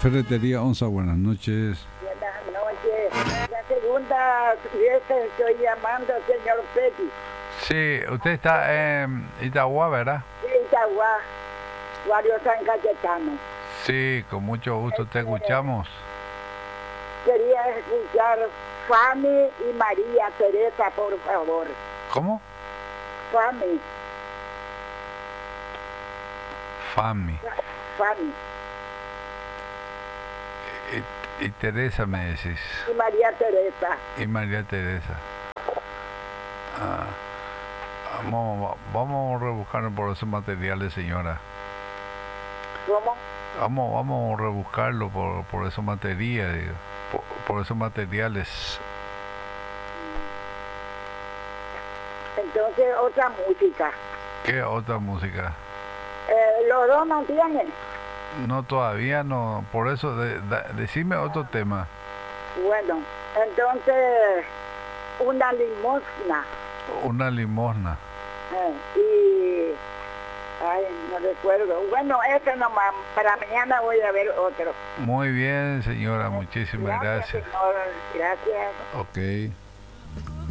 Ferretería Onza, buenas noches. Buenas noches. La segunda vez que estoy llamando, señor Petty. Sí, usted está en Itagua, ¿verdad? Sí, Itagua, Barrio San Cayetano. Sí, con mucho gusto te escuchamos. Quería escuchar Fanny y María Teresa, por favor. ¿Cómo? Fanny. Fami. Fanny. Y Teresa me decís. Y María Teresa. Y María Teresa. Ah, vamos a rebuscar por esos materiales, señora. ¿Cómo? Vamos a rebuscarlo por esos materiales, digo. Por esos materiales. Entonces, otra música. ¿Qué otra música? Los dos no tienen. No, todavía no. Por eso, decime otro tema. Bueno, entonces, una limosna. Una limosna. Y... Ay, no recuerdo. Bueno, ese nomás. Para mañana voy a ver otro. Muy bien, señora. Muchísimas gracias. Señor. Gracias. Ok.